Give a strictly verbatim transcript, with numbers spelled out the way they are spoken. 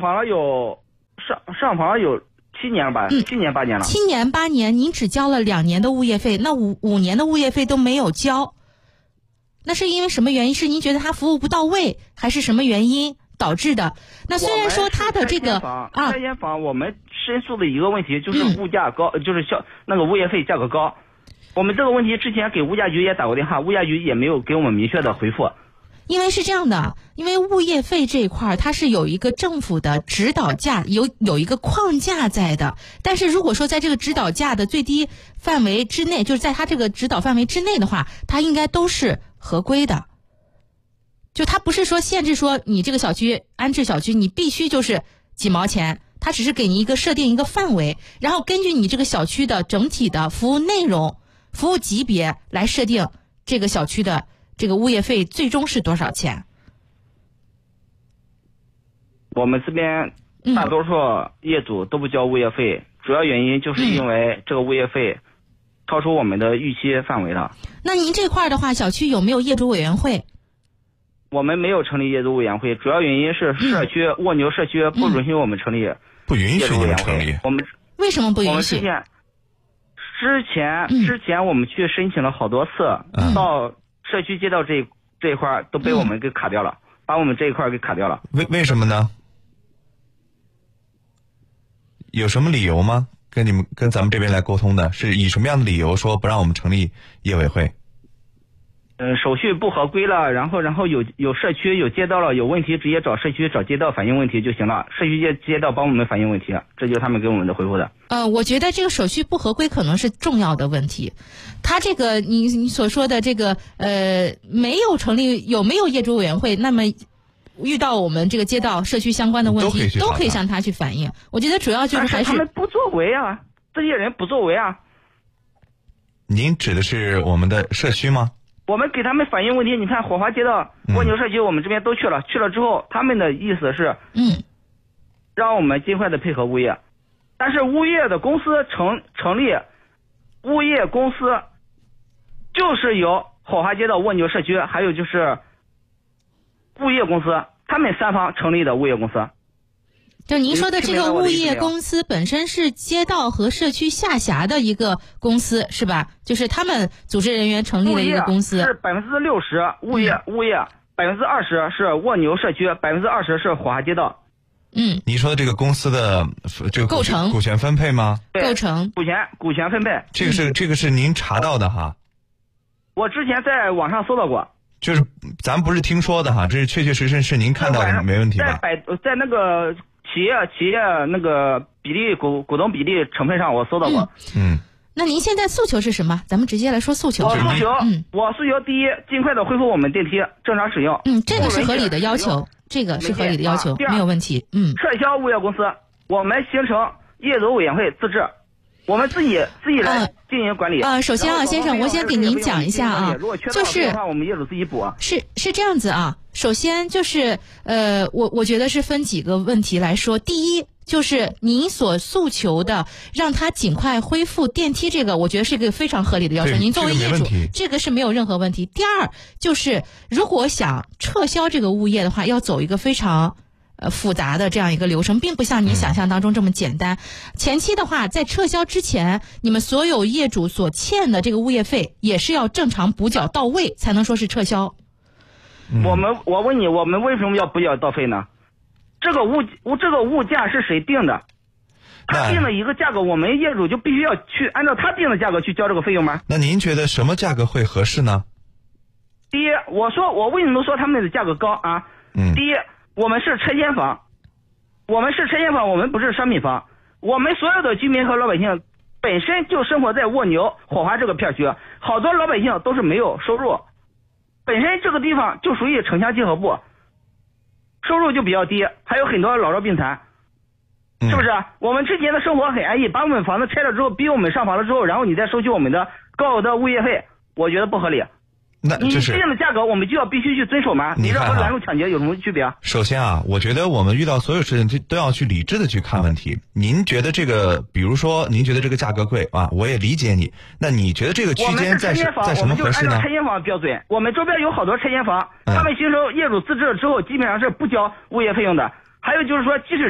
房了有上上房了有七年了吧？嗯，七年八年了。 七年八年，您只交了两年的物业费，那五五年的物业费都没有交，那是因为什么原因？是您觉得他服务不到位，还是什么原因导致的？那虽然说他的这个啊，拆迁房我们申诉的一个问题就是物价高，嗯、就是销那个物业费价格高。我们这个问题之前给物价局也打过电话，物价局也没有给我们明确的回复。 因为是这样的，因为物业费这一块它是有一个政府的指导价，有有一个框架在的。但是如果说在这个指导价的最低范围之内，就是在它这个指导范围之内的话，它应该都是合规的。就它不是说限制说你这个小区安置小区你必须就是几毛钱，它只是给你一个设定一个范围，然后根据你这个小区的整体的服务内容、服务级别来设定这个小区的这个物业费最终是多少钱？ 我们这边大多数业主都不交物业费，嗯、主要原因就是因为这个物业费超出我们的预期范围了。 那您这块的话，小区有没有业主委员会？ 我们没有成立业主委员会，主要原因是社区、嗯、蜗牛社区不允许我们成立业主委员会。 不允许你们成立。 我们为什么不允许？ 我们之前之前、嗯、之前我们去申请了好多次，嗯、到社区街道这这一块都被我们给卡掉了，嗯、把我们这一块给卡掉了。 为为什么呢？有什么理由吗？跟你们跟咱们这边来沟通的，是以什么样的理由说不让我们成立业委会？ 嗯，手续不合规了，然后然后有有社区有街道了，有问题直接找社区找街道反映问题就行了，社区街街道帮我们反映问题，这就是他们给我们的回复的。 呃，我觉得这个手续不合规可能是重要的问题。他这个你你所说的这个呃没有成立有没有业主委员会，那么遇到我们这个街道社区相关的问题都可以向他去反映。我觉得主要就是还是他们不作为啊，这些人不作为啊。 您指的是我们的社区吗？ 我们给他们反映问题，你看火花街道、蜗牛社区，我们这边都去了，嗯、去了之后，他们的意思是， 嗯， 让我们尽快的配合物业，但是物业的公司成成立，物业公司就是由火花街道、蜗牛社区，还有就是物业公司，他们三方成立的物业公司。 就您说的这个物业公司本身是街道和社区下辖的一个公司是吧？就是他们组织人员成立的一个公司。 是百分之六十物业、嗯、物业，百分之二十是蜗牛社区，百分之二十是火花街道。 嗯， 你说的这个公司的这个构成股权分配吗？ 构成股权股权分配， 这个是、嗯、这个是您查到的哈？ 我之前在网上搜到过。 就是咱不是听说的哈，这是确确实实是您看到的，没问题吧？ 在百在那个。企业企业那个比例股股东比例成分上，我搜到过。 嗯， 那您现在诉求是什么？咱们直接来说诉求。 我诉求， 嗯， 我诉求第一，尽快的恢复我们电梯正常使用。 嗯，这个是合理的要求，这个是合理的要求，没有问题。嗯， 撤销物业公司，我们形成业主委员会自治，我们自己自己来进行管理。 呃，首先啊，先生，我先给您讲一下啊，就是我们业主自己补。 是是这样子啊。首先就是呃，我我觉得是分几个问题来说。第一，就是您所诉求的让他尽快恢复电梯，这个我觉得是一个非常合理的要求。您作为业主，这个是没有任何问题。第二，就是如果想撤销这个物业的话，要走一个非常呃复杂的这样一个流程，并不像你想象当中这么简单。前期的话，在撤销之前，你们所有业主所欠的这个物业费也是要正常补缴到位，才能说是撤销。 我们我问你，我们为什么要补缴到费呢？这个物物这个物价是谁定的？他定了一个价格，我们业主就必须要去按照他定的价格去交这个费用吗？ 那您觉得什么价格会合适呢？ 第一，我说我为什么说他们的价格高啊？ 嗯。 第一，我们是拆迁房，我们是拆迁房，我们不是商品房。我们所有的居民和老百姓本身就生活在蜗牛、火花这个片区，好多老百姓都是没有收入。本身这个地方就属于城乡结合部，收入就比较低，还有很多老弱病残，是不是？嗯、我们之前的生活很安逸，把我们房子拆了之后，逼我们上房了之后，然后你再收取我们的高额的物业费，我觉得不合理。 那就是你定的价格，我们就要必须去遵守吗？你这和拦路抢劫有什么区别？ 首先啊，我觉得我们遇到所有事情都要去理智的去看问题。您觉得这个，比如说您觉得这个价格贵啊，我也理解你。那你觉得这个区间在在什么合适呢？ 我们就按照拆迁房标准，我们周边有好多拆迁房，他们形成业主自治之后，基本上是不交物业费用的。还有就是说，即使